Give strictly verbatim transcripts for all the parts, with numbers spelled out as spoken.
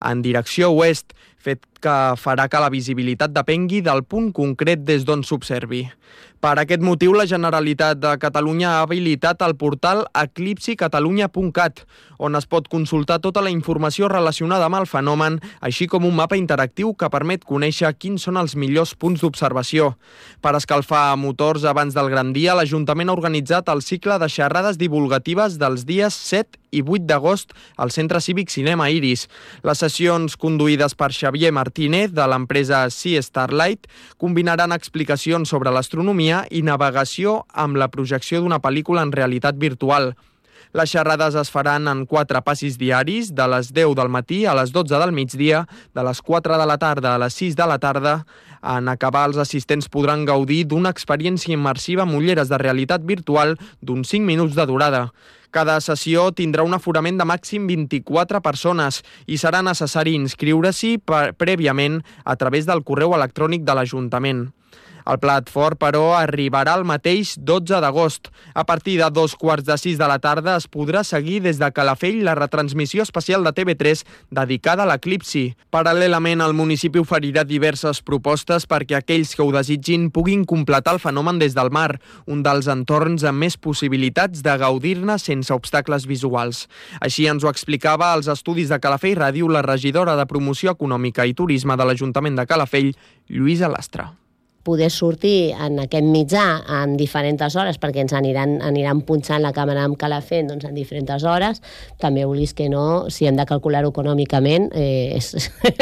en direcció oest, fet que farà que la visibilitat depengui del punt concret des d'on s'observi. Per aquest motiu, la Generalitat de Catalunya ha habilitat el portal eclipsi catalunya punt cat, on es pot consultar tota la informació relacionada amb el fenomen, així com un mapa interactiu que permet conèixer quins són els millors punts d'observació. Per escalfar motors abans del gran dia, l'Ajuntament ha organitzat el cicle de xerrades divulgatives dels dies set i vuit d'agost al Centre Cívic Cinema Iris. Les sessions conduïdes per Xavier Martínez, de l'empresa Sea Starlight, combinaran explicacions sobre l'astronomia i navegació amb la projecció d'una pel·lícula en realitat virtual. Les xerrades es faran en quatre passis diaris, de les deu del matí a les dotze del migdia, de les quatre de la tarda a les sis de la tarda. En acabar, els assistents podran gaudir d'una experiència immersiva amb ulleres de realitat virtual d'uns cinc minuts de durada. Cada sessió tindrà un aforament de màxim vint-i-quatre persones i serà necessari inscriure-s'hi prèviament a través del correu electrònic de l'Ajuntament. El plat fort, però, arribarà el mateix dotze d'agost. A partir de dos quarts de sis de la tarda es podrà seguir des de Calafell la retransmissió especial de T V tres dedicada a l'eclipsi. Paral·lelament, el municipi oferirà diverses propostes perquè aquells que ho desitgin puguin completar el fenomen des del mar, un dels entorns amb més possibilitats de gaudir-ne sense obstacles visuals. Així ens ho explicava als estudis de Calafell Ràdio la regidora de Promoció Econòmica i Turisme de l'Ajuntament de Calafell, Lluïsa Lastra. Poder sortir en aquest mitjà en diferents hores, perquè ens aniran, aniran punxant la càmera amb Calafell doncs, en diferents hores. També vulguis que no, si hem de calcular-ho econòmicament, eh, és,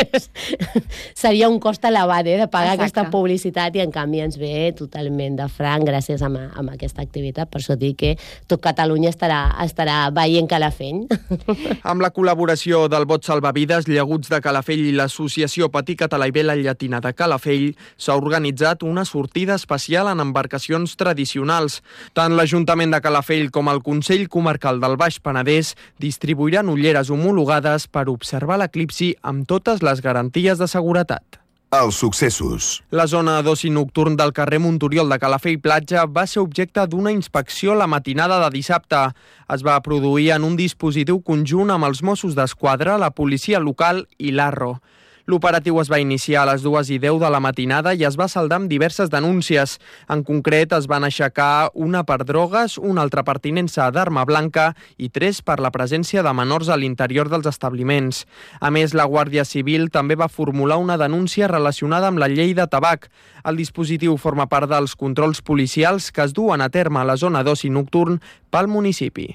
seria un cost elevat eh, de pagar Exacte. Aquesta publicitat i en canvi ens ve totalment de franc gràcies a, a aquesta activitat. Per això dic que tot Catalunya estarà, estarà veient Calafell. Amb la col·laboració del Bot Salvavides, Llaguts de Calafell i l'Associació Petit Català i Vela Llatina de Calafell s'ha organitzat una sortida especial en embarcacions tradicionals. Tant l'Ajuntament de Calafell com el Consell Comarcal del Baix Penedès distribuiran ulleres homologades per observar l'eclipsi amb totes les garanties de seguretat. Els successos. La zona d'oci nocturn del carrer Montoriol de Calafell Platja va ser objecte d'una inspecció la matinada de dissabte. Es va produir en un dispositiu conjunt amb els Mossos d'Esquadra, la policia local i l'Arro. L'operatiu es va iniciar a les dues i deu de la matinada i es va saldar amb diverses denúncies. En concret, es van aixecar una per drogues, una altra per tinença d'arma blanca i tres per la presència de menors a l'interior dels establiments. A més, la Guàrdia Civil també va formular una denúncia relacionada amb la llei de tabac. El dispositiu forma part dels controls policials que es duen a terme a la zona d'oci nocturn pel municipi.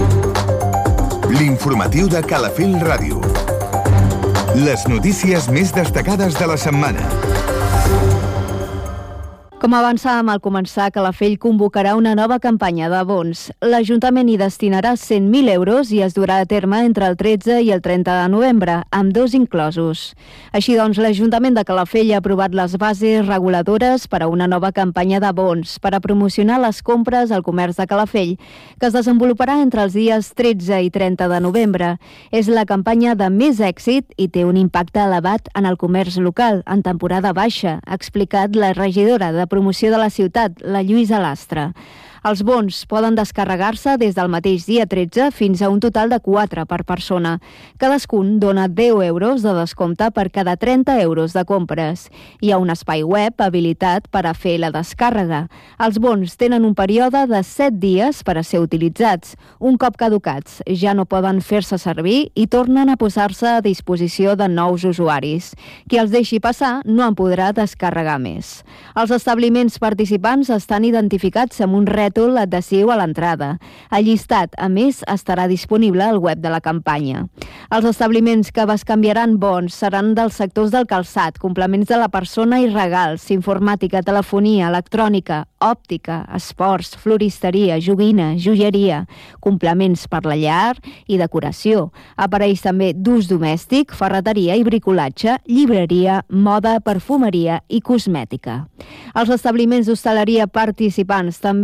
L'informatiu de Calafell Ràdio. Les notícies més destacades de la setmana. Com avançàvem al començar, Calafell convocarà una nova campanya de bons. L'Ajuntament hi destinarà cent mil euros i es durà a terme entre el tretze i el trenta de novembre, amb dos inclosos. Així doncs, l'Ajuntament de Calafell ha aprovat les bases reguladores per a una nova campanya de bons per a promocionar les compres al comerç de Calafell, que es desenvoluparà entre els dies tretze i trenta de novembre. És la campanya de més èxit i té un impacte elevat en el comerç local en temporada baixa, ha explicat la regidora de Promoció de la ciutat, la Lluïsa Lastra. Els bons poden descarregar-se des del mateix dia tretze fins a un total de quatre per persona. Cadascun dona deu euros de descompte per cada trenta euros de compres. Hi ha un espai web habilitat per a fer la descàrrega. Els bons tenen un període de set dies per a ser utilitzats. Un cop caducats, ja no poden fer-se servir i tornen a posar-se a disposició de nous usuaris. Qui els deixi passar no en podrà descarregar més. Els establiments participants estan identificats amb un rètol adhesiu a l'entrada. El llistat, a més, estarà disponible al web de la campanya. Els establiments que bescanviaran bons seran dels sectors del calçat, complements de la persona i regals, informàtica, telefonia, electrònica, òptica, esports, floristeria, joguina, joieria, complements per la llar i decoració, aparells també d'ús domèstic, ferreteria i bricolatge, llibreria, moda, perfumeria i cosmètica. Els establiments d'hostaleria participants també admetran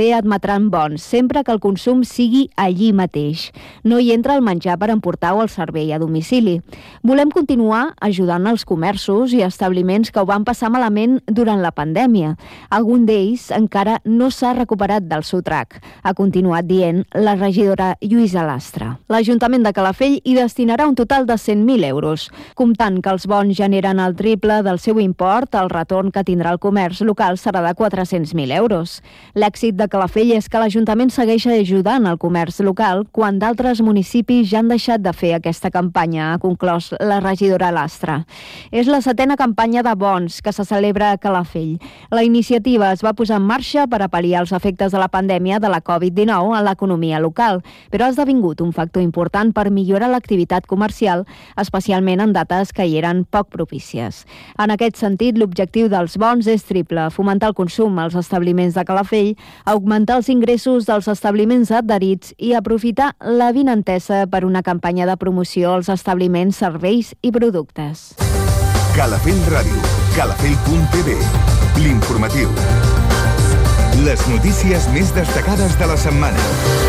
emetran bons, sempre que el consum sigui allí mateix. No hi entra el menjar per emportar o el servei a domicili. Volem continuar ajudant els comerços i establiments que ho van passar malament durant la pandèmia. Algun d'ells encara no s'ha recuperat del sotrac, ha continuat dient la regidora Lluïsa Lastra. L'Ajuntament de Calafell hi destinarà un total de cent mil euros. Comptant que els bons generen el triple del seu import, el retorn que tindrà el comerç local serà de quatre-cents mil euros. L'èxit de Calafell és que l'Ajuntament segueix ajudant el comerç local quan d'altres municipis ja han deixat de fer aquesta campanya, ha conclòs la regidora Lastra. És la setena campanya de bons que se celebra a Calafell. La iniciativa es va posar en marxa per a pal·liar els efectes de la pandèmia de la covid dinou a l'economia local, però ha esdevingut un factor important per millorar l'activitat comercial, especialment en dates que hi eren poc propícies. En aquest sentit, l'objectiu dels bons és triple: fomentar el consum als establiments de Calafell, augmentar els ingressos dels establiments adherits i aprofitar l'avinentesa per una campanya de promoció als establiments, serveis i productes. Calafell Ràdio, calafell punt t v, l'informatiu. Les notícies més destacades de la setmana.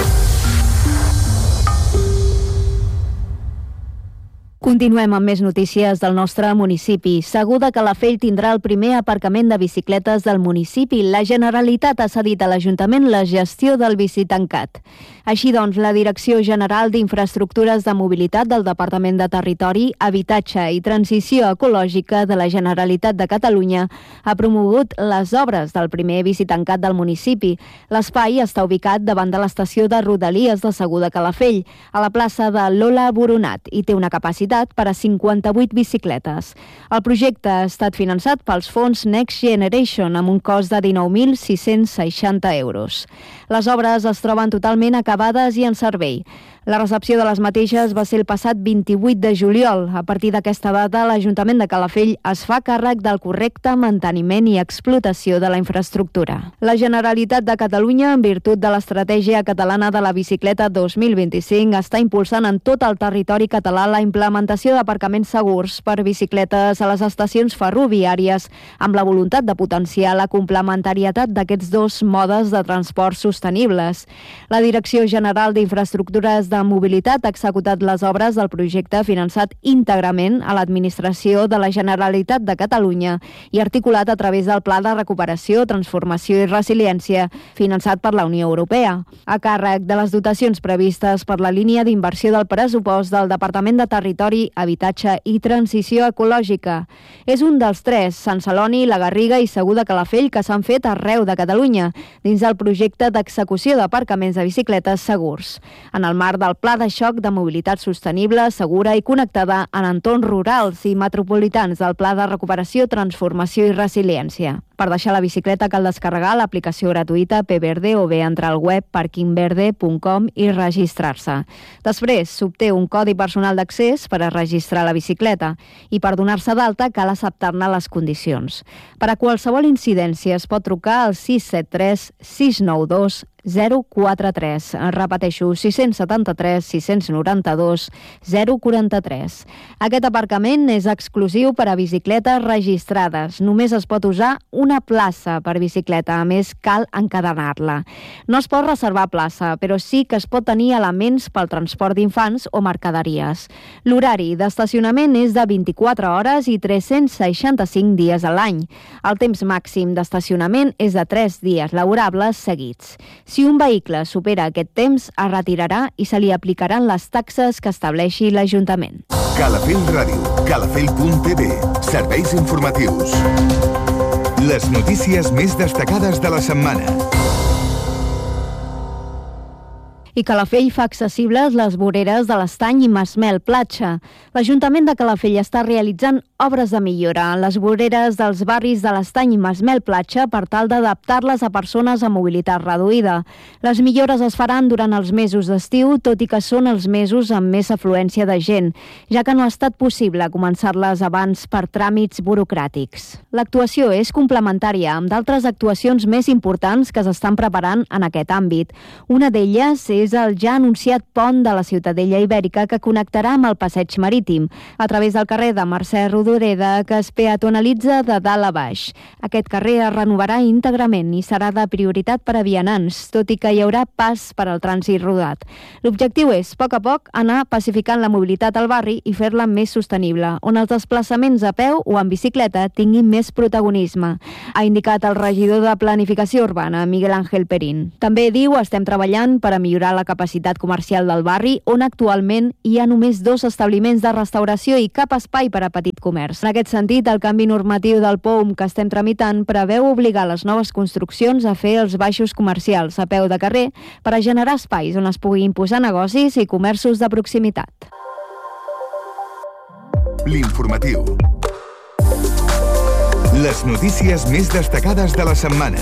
Continuem amb més notícies del nostre municipi. Segur de Calafell tindrà el primer aparcament de bicicletes del municipi. La Generalitat ha cedit a l'Ajuntament la gestió del bicitancat. Així doncs, la Direcció General d'Infraestructures de Mobilitat del Departament de Territori, Habitatge i Transició Ecològica de la Generalitat de Catalunya ha promogut les obres del primer bicitancat del municipi. L'espai està ubicat davant de l'estació de Rodalies de Segur de Calafell, a la plaça de Lola Boronat, i té una capacitat per a cinquanta-vuit bicicletes. El projecte ha estat finançat pels fons Next Generation amb un cost de dinou mil sis-cents seixanta euros. Les obres es troben totalment acabades i en servei. La recepció de les mateixes va ser el passat vint-i-vuit de juliol. A partir d'aquesta data, l'Ajuntament de Calafell es fa càrrec del correcte manteniment i explotació de la infraestructura. La Generalitat de Catalunya, en virtut de l'Estratègia Catalana de la Bicicleta dos mil vint-i-cinc, està impulsant en tot el territori català la implementació d'aparcaments segurs per bicicletes a les estacions ferroviàries, amb la voluntat de potenciar la complementarietat d'aquests dos modes de transport sostenibles. La Direcció General d'Infraestructures de Mobilitat ha executat les obres del projecte finançat íntegrament a l'Administració de la Generalitat de Catalunya i articulat a través del Pla de Recuperació, Transformació i Resiliència finançat per la Unió Europea, a càrrec de les dotacions previstes per la línia d'inversió del pressupost del Departament de Territori, Habitatge i Transició Ecològica. És un dels tres, Sant Celoni, la Garriga i Segur de Calafell, que s'han fet arreu de Catalunya, dins del projecte d'execució d'aparcaments de bicicletes segurs. En el marc del Pla de Xoc de Mobilitat Sostenible, Segura i Connectada en entorns rurals i metropolitans del Pla de Recuperació, Transformació i Resiliència. Per deixar la bicicleta cal descarregar l'aplicació gratuïta P Verde o bé entrar al web parking verde punt com i registrar-se. Després s'obté un codi personal d'accés per a registrar la bicicleta i per donar-se d'alta cal acceptar-ne les condicions. Per a qualsevol incidència es pot trucar al sis set tres sis nou dos zero quatre tres. Repeteixo, sis set tres sis nou dos zero quatre tres. Aquest aparcament és exclusiu per a bicicletes registrades. Només es pot usar una plaça per bicicleta, a més cal encadenar-la. No es pot reservar plaça, però sí que es pot tenir elements pel transport d'infants o mercaderies. L'horari d'estacionament és de vint-i-quatre hores i tres-cents seixanta-cinc dies a l'any. El temps màxim d'estacionament és de tres dies laborables seguits. Si un vehicle supera aquest temps, es retirarà i se li aplicaran les taxes que estableixi l'Ajuntament. Calafell Ràdio, calafell punt t v, serveis informatius. Les notícies més destacades de la setmana. I Calafell fa accessibles les voreres de l'Estany i Masmel Platja. L'Ajuntament de Calafell està realitzant obres de millora en les voreres dels barris de l'Estany i Masmel Platja per tal d'adaptar-les a persones amb mobilitat reduïda. Les millores es faran durant els mesos d'estiu, tot i que són els mesos amb més afluència de gent, ja que no ha estat possible començar-les abans per tràmits burocràtics. L'actuació és complementària amb d'altres actuacions més importants que s'estan preparant en aquest àmbit. Una d'elles és és el ja anunciat pont de la Ciutadella Ibèrica que connectarà amb el passeig marítim a través del carrer de Mercè Rodoreda Rodoreda, que es peatonalitza de dalt a baix. Aquest carrer es renovarà íntegrament i serà de prioritat per a vianants, tot i que hi haurà pas per al trànsit rodat. L'objectiu és, a poc a poc, anar pacificant la mobilitat al barri i fer-la més sostenible, on els desplaçaments a peu o en bicicleta tinguin més protagonisme, ha indicat el regidor de Planificació Urbana, Miguel Ángel Perín. També diu, estem treballant per a millorar la capacitat comercial del barri, on actualment hi ha només dos establiments de restauració i cap espai per a petit comerç. En aquest sentit, el canvi normatiu del P O U M que estem tramitant preveu obligar les noves construccions a fer els baixos comercials a peu de carrer per a generar espais on es pugui imposar negocis i comerços de proximitat. L'informatiu. Les notícies més destacades de la setmana.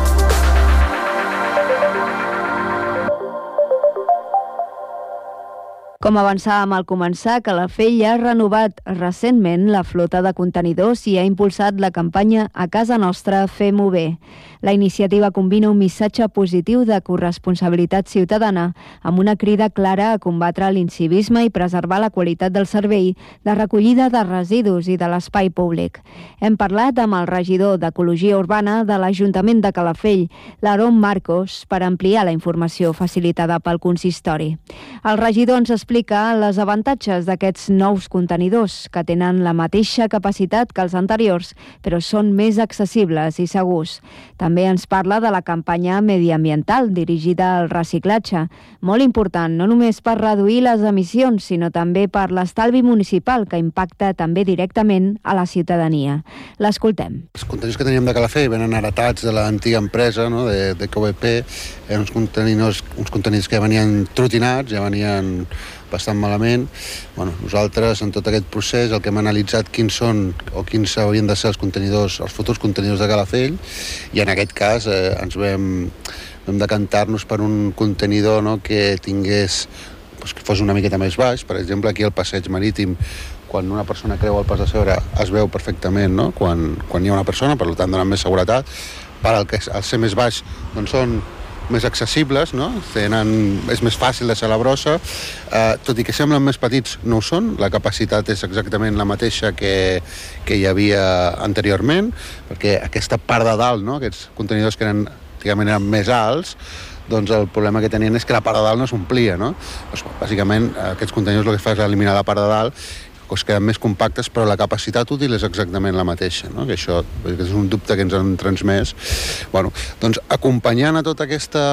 Com avançàvem al començar, Calafell ha renovat recentment la flota de contenidors i ha impulsat la campanya A casa nostra fem-ho bé. La iniciativa combina un missatge positiu de corresponsabilitat ciutadana amb una crida clara a combatre l'incivisme i preservar la qualitat del servei de recollida de residus i de l'espai públic. Hem parlat amb el regidor d'Ecologia Urbana de l'Ajuntament de Calafell, l'Aaron Marcos, per ampliar la informació facilitada pel consistori. El regidor ens explica les avantatges d'aquests nous contenidors, que tenen la mateixa capacitat que els anteriors, però són més accessibles i segurs. També ens parla de la campanya mediambiental dirigida al reciclatge, molt important no només per reduir les emissions, sinó també per l'estalvi municipal, que impacta també directament a la ciutadania. L'escoltem. Els contenidors que teníem de Calafell venen heretats de l'antiga empresa, no? de, de K V P, eren uns contenidors, uns contenidors que ja venien trotinats, ja venien bastant malament. Bueno, nosaltres, en tot aquest procés, el que hem analitzat quins són o quins haurien de ser els contenidors, els futurs contenidors de Calafell, i en aquest cas eh, ens vam, vam decantar-nos per un contenidor, no?, que tingués, doncs, que fos una miqueta més baix. Per exemple, aquí al passeig marítim, quan una persona creu el pas de Segre, es veu perfectament, no?, quan, quan hi ha una persona, per tant donen més seguretat. Per al, que, al ser més baix, doncs són més accessibles, no? Tenen, és més fàcil de ser la brossa, eh, tot i que semblen més petits, no ho són. La capacitat és exactament la mateixa que, que hi havia anteriorment, perquè aquesta part de dalt, no?, aquests contenidors que eren, diguem, eren més alts, doncs el problema que tenien és que la part de dalt no s'omplia, no? Doncs, bàsicament, aquests contenidors el que fa és eliminar la part de dalt, que queden més compactes, però la capacitat útil és exactament la mateixa, no? Que això és un dubte que ens han transmès. Bueno, doncs acompanyant a tota aquesta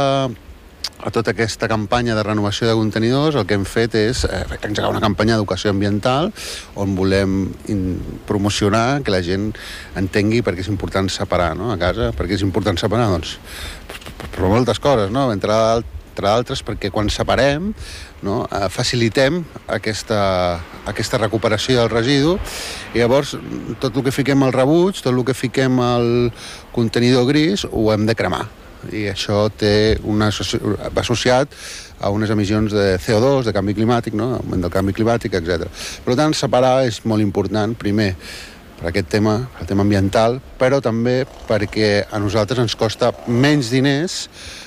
a tota aquesta campanya de renovació de contenidors, el que hem fet és eh, engegar una campanya d'educació ambiental on volem in- promocionar que la gent entengui per què és important separar, no?, a casa. Per què és important separar? Doncs per, per moltes coses, no? Entre d'alt entre d'altres perquè quan separem, no, eh, facilitem aquesta, aquesta recuperació del residu, i llavors tot el que fiquem al rebuig, tot el que fiquem al contenidor gris ho hem de cremar, i això té una, va associat a unes emissions de C O dos, de canvi climàtic, no?, augment del canvi climàtic, etcètera. Per tant, separar és molt important, primer per aquest tema, el tema ambiental, però també perquè a nosaltres ens costa menys diners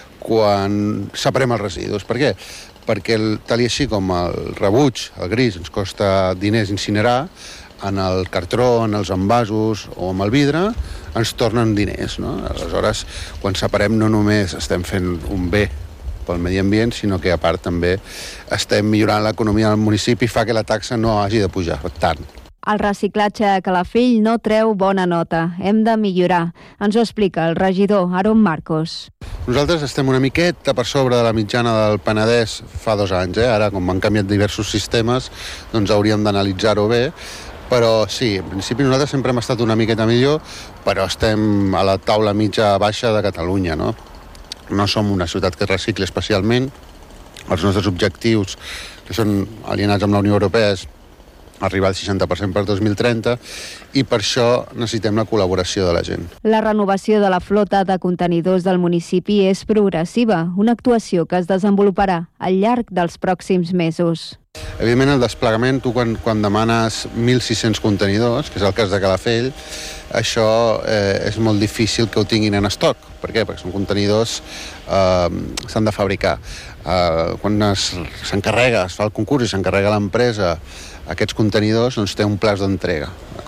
quan separem els residus. Per què? Perquè el, tal i així com el rebuig, el gris, ens costa diners incinerar, en el cartró, en els envasos o amb el vidre, ens tornen diners, no? Aleshores, quan separem no només estem fent un bé pel medi ambient, sinó que a part també estem millorant l'economia del municipi i fa que la taxa no hagi de pujar tant. El reciclatge a Calafell no treu bona nota. Hem de millorar. Ens ho explica el regidor Aaron Marcos. Nosaltres estem una miqueta per sobre de la mitjana del Penedès fa dos anys. Eh? Ara, com han canviat diversos sistemes, doncs hauríem d'analitzar-ho bé. Però sí, en principi nosaltres sempre hem estat una miqueta millor, però estem a la taula mitja-baixa de Catalunya, no? No som una ciutat que recicli especialment. Els nostres objectius, que són alienats amb la Unió Europea, és arribar al seixanta per cent per dos mil trenta, i per això necessitem la col·laboració de la gent. La renovació de la flota de contenidors del municipi és progressiva, una actuació que es desenvoluparà al llarg dels pròxims mesos. Evidentment, el desplegament, tu quan, quan demanes mil sis-cents contenidors, que és el cas de Calafell, això eh, és molt difícil que ho tinguin en estoc. Per què? Perquè són contenidors eh, s'han de fabricar. Eh, quan es, s'encarrega, es fa el concurs i s'encarrega l'empresa aquests contenidors, doncs té un plaç d'entrega.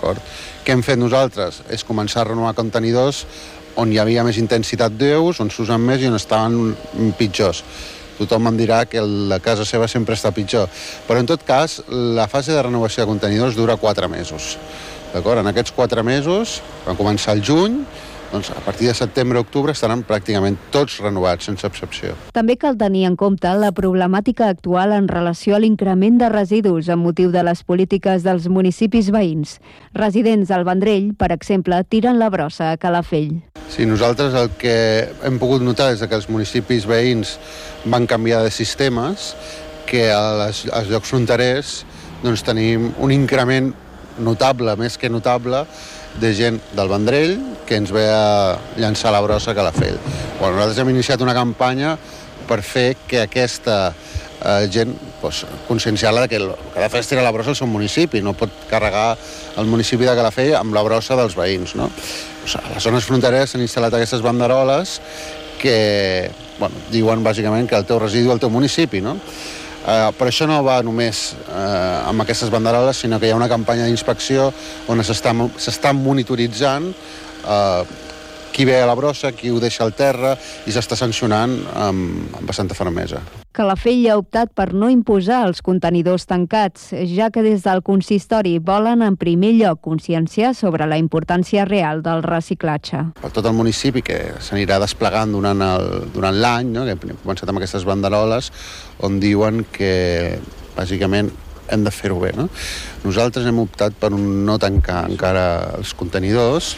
d'acord? Què hem fet nosaltres? És començar a renovar contenidors on hi havia més intensitat d'eus, on s'usen més i on estaven pitjors. Tothom em dirà que la casa seva sempre està pitjor. Però, en tot cas, la fase de renovació de contenidors dura quatre mesos. D'acord? En aquests quatre mesos, van començar el juny, doncs a partir de setembre-octubre estaran pràcticament tots renovats, sense excepció. També cal tenir en compte la problemàtica actual en relació a l'increment de residus amb motiu de les polítiques dels municipis veïns. Residents al Vendrell, per exemple, tiren la brossa a Calafell. Sí, nosaltres el que hem pogut notar és que els municipis veïns van canviar de sistemes, que als, als llocs fronterers doncs, tenim un increment notable, més que notable, de gent del Vendrell que ens ve a llançar la brossa a Calafell. Bueno, nosaltres hem iniciat una campanya per fer que aquesta eh, gent pues, conscienciar-la que el, que de fet tira la brossa al seu municipi, no pot carregar el municipi de Calafell amb la brossa dels veïns. No? O sigui, a les zones frontereres s'han instal·lat aquestes banderoles que bueno, diuen bàsicament que el teu residu és el teu municipi, no? Uh, però això no va només uh, amb aquestes banderoles, sinó que hi ha una campanya d'inspecció on s'està monitoritzant uh, qui ve a la brossa, qui ho deixa al terra, i s'està sancionant amb, amb bastanta fermesa. Calafell ha optat per no imposar els contenidors tancats, ja que des del consistori volen en primer lloc conscienciar sobre la importància real del reciclatge. Per tot el municipi, que s'anirà desplegant durant el, durant l'any, no? Que hem començat amb aquestes banderoles, on diuen que, bàsicament, hem de fer-ho bé. No? Nosaltres hem optat per no tancar encara els contenidors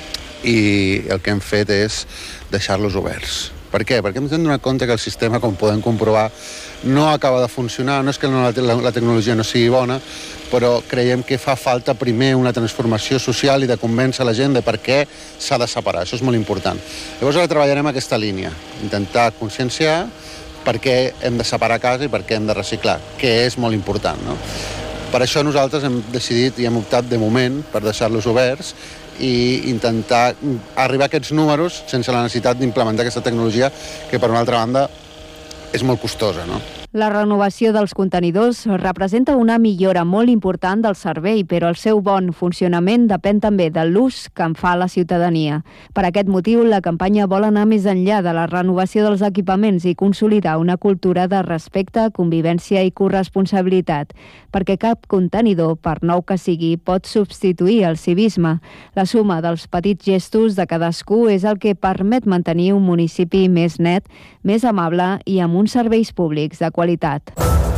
i el que hem fet és deixar-los oberts. Per què? Perquè hem de donar compte que el sistema, com podem comprovar, no acaba de funcionar. No és que la, la, la tecnologia no sigui bona, però creiem que fa falta primer una transformació social i de convèncer la gent de per què s'ha de separar. Això és molt important. Llavors ara treballarem aquesta línia, intentar conscienciar per què hem de separar casa i per què hem de reciclar, que és molt important. No? Per això nosaltres hem decidit i hem optat de moment per deixar-los oberts i intentar arribar a aquests números sense la necessitat d'implementar aquesta tecnologia que, per una altra banda, és molt costosa, no? La renovació dels contenidors representa una millora molt important del servei, però el seu bon funcionament depèn també de l'ús que en fa la ciutadania. Per aquest motiu, la campanya vol anar més enllà de la renovació dels equipaments i consolidar una cultura de respecte, convivència i corresponsabilitat, perquè cap contenidor, per nou que sigui, pot substituir el civisme. La suma dels petits gestos de cadascú és el que permet mantenir un municipi més net, més amable i amb uns serveis públics de qualitat.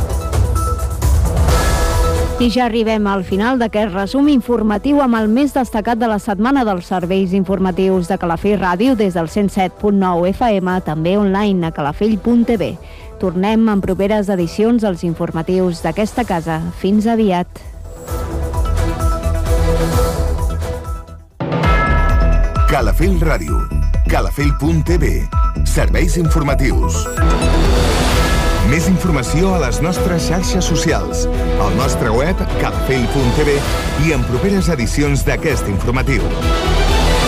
I ja arribem al final d'aquest resum informatiu amb el més destacat de la setmana dels serveis informatius de Calafell Ràdio des del cent set punt nou F M, també online a calafell punt t v. Tornem en properes edicions als informatius d'aquesta casa. Fins aviat. Calafell Ràdio, calafell punt t v. Serveis informatius. Més informació a les nostres xarxes socials, al nostre web calafell punt t v i en properes edicions d'aquest informatiu.